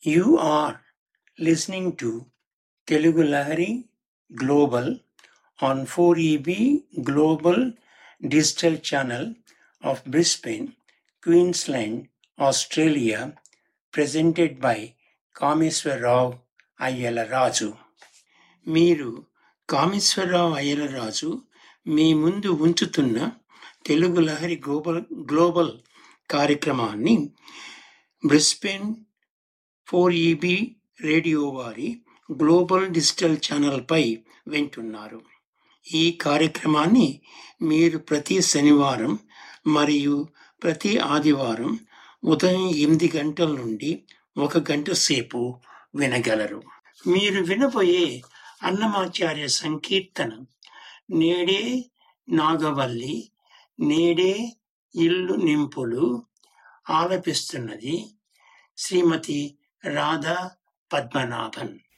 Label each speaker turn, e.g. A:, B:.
A: You are listening to Telugu Lahari Global on 4EB Global Digital Channel of Brisbane, Queensland, Australia, presented by Kameswarrao Ayyala-Raju. మీరు కామేశ్వరరావు అయ్యలరాజు మీ ముందు ఉంచుతున్న Telugu Lahari global కార్యక్రమాన్ని Brisbane 4EB radio వారి global digital ఛానల్పై వింటున్నారు. ఈ కార్యక్రమాన్ని మీరు ప్రతి శనివారం మరియు ప్రతి ఆదివారం ఉదయం 8 గంటల నుండి 1 గంట సేపు వినగలరు. మీరు వినబోయే అన్నమాచార్య సంకీర్తన నేడే నాగవల్లి నేడే ఇల్లు నింపులు ఆలపిస్తున్నది శ్రీమతి రాధా పద్మనాభన్.